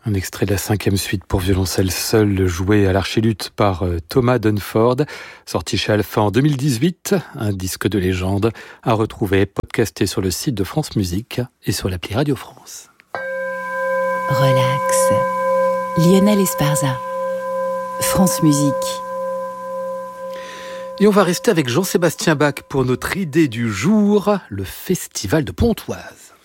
Un extrait de la 5e suite pour violoncelle seul, joué à l'archiluth par Thomas Dunford, sorti chez Alpha en 2018, un disque de légende à retrouver, podcasté sur le site de France Musique et sur l'appli Radio France. Relax. Lionel Esparza. France Musique. Et on va rester avec Jean-Sébastien Bach pour notre idée du jour, le Festival de Pontoise.